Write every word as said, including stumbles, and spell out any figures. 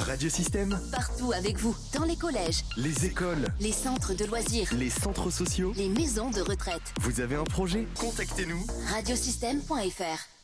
Radiosystème, Partout avec vous, dans les collèges, les écoles, les centres de loisirs, les centres sociaux. les maisons de retraite. Vous avez un projet ? Contactez-nous. Radiosystème point F R